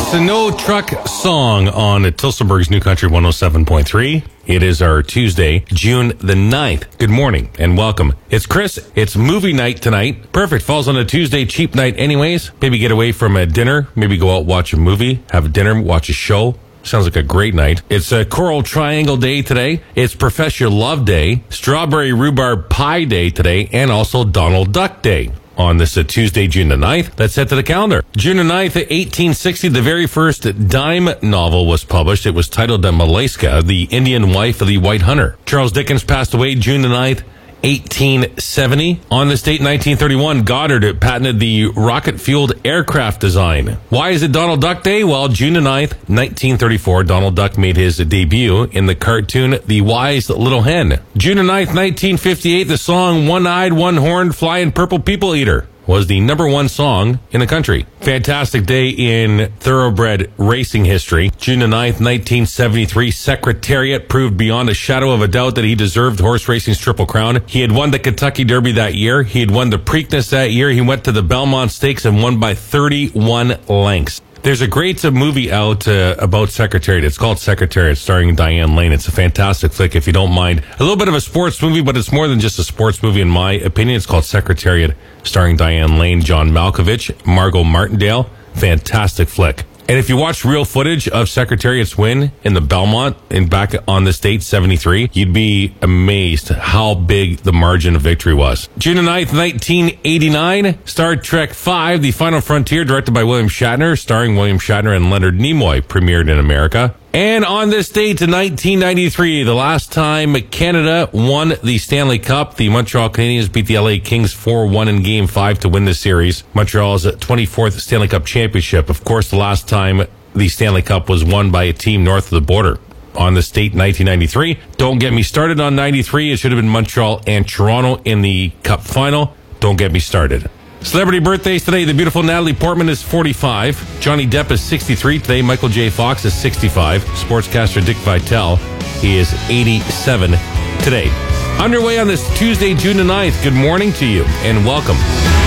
It's a No Truck Song on Tilsonburg's New Country 107.3. It is our Tuesday, June the 9th. Good morning and welcome. It's Chris. It's movie night tonight. Perfect. Falls on a Tuesday, cheap night anyways. Maybe get away from a dinner. Maybe go out, watch a movie, have a dinner, watch a show. Sounds like a great night. It's a Coral Triangle Day today. It's Profess Your Love Day, Strawberry Rhubarb Pie Day today, and also Donald Duck Day. On this Tuesday, June the 9th, let's head to the calendar. June the 9th, 1860, the very first dime novel was published. It was titled Malaska, the Indian Wife of the White Hunter. Charles Dickens passed away June the 9th, 1870. On this date, 1931, Goddard patented the rocket-fueled aircraft design. Why is it Donald Duck Day? Well, June the 9th, 1934, Donald Duck made his debut in the cartoon The Wise Little Hen. June the 9th, 1958, the song One-Eyed, One-Horned, Flying Purple People Eater was the number one song in the country. Fantastic day in thoroughbred racing history. June the 9th, 1973, Secretariat proved beyond a shadow of a doubt that he deserved horse racing's Triple Crown. He had won the Kentucky Derby that year. He had won the Preakness that year. He went to the Belmont Stakes and won by 31 lengths. There's a great movie out about Secretariat. It's called Secretariat, starring Diane Lane. It's a fantastic flick, if you don't mind. A little bit of a sports movie, but it's more than just a sports movie, in my opinion. It's called Secretariat, starring Diane Lane, John Malkovich, Margot Martindale. Fantastic flick. And if you watch real footage of Secretariat's win in the Belmont and back on this date, 73, you'd be amazed how big the margin of victory was. June 9th, 1989, Star Trek V, The Final Frontier, directed by William Shatner, starring William Shatner and Leonard Nimoy, premiered in America. And on this date in 1993, the last time Canada won the Stanley Cup, the Montreal Canadiens beat the LA Kings 4-1 in Game 5 to win the series. Montreal's 24th Stanley Cup championship. Of course, the last time the Stanley Cup was won by a team north of the border. On this date, 1993. Don't get me started on 93. It should have been Montreal and Toronto in the Cup final. Don't get me started. Celebrity birthdays today. The beautiful Natalie Portman is 45. Johnny Depp is 63 today. Michael J. Fox is 65. Sportscaster Dick Vitale, he is 87 today. Underway on this Tuesday, June the 9th. Good morning to you and welcome.